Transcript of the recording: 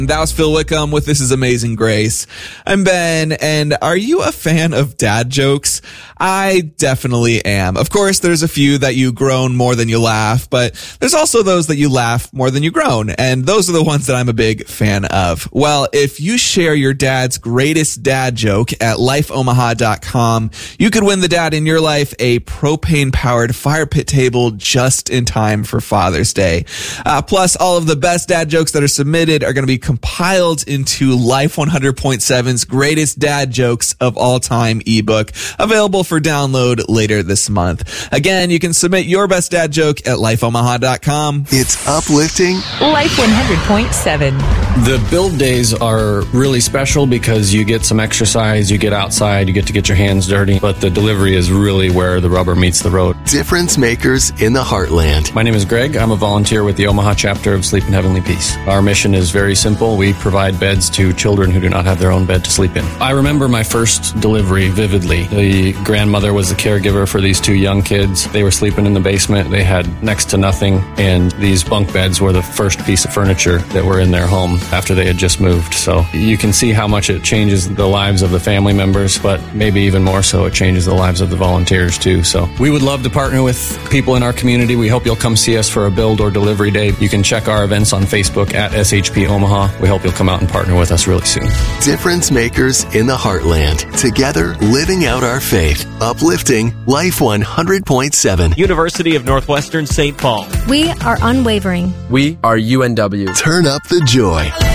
That was Phil Wickham with This Is Amazing Grace. I'm Ben, and are you a fan of dad jokes? I definitely am. Of course, there's a few that you groan more than you laugh, but there's also those that you laugh more than you groan, and those are the ones that I'm a big fan of. Well, if you share your dad's greatest dad joke at lifeomaha.com, you could win the dad in your life a propane-powered fire pit table just in time for Father's Day. Plus, all of the best dad jokes that are submitted are going to be compiled into Life 100.7's Greatest Dad Jokes of All Time ebook, available for download later this month. Again, you can submit your best dad joke at lifeomaha.com. It's uplifting. Life 100.7. The build days are really special because you get some exercise, you get outside, you get to get your hands dirty, but the delivery is really where the rubber meets the road. Difference makers in the heartland. My name is Greg. I'm a volunteer with the Omaha chapter of Sleep in Heavenly Peace. Our mission is very simple. We provide beds to children who do not have their own bed to sleep in. I remember my first delivery vividly. The grandmother was the caregiver for these two young kids. They were sleeping in the basement. They had next to nothing, and these bunk beds were the first piece of furniture that were in their home after they had just moved. So you can see how much it changes the lives of the family members, but maybe even more so it changes the lives of the volunteers too. So we would love to partner with people in our community. We hope you'll come see us for a build or delivery day. You can check our events on Facebook at SHP Omaha. We hope you'll come out and partner with us really soon. Difference makers in the heartland. Together, living out our faith. Uplifting Life 100.7. University of Northwestern St. Paul. We are unwavering. We are UNW. Turn up the joy.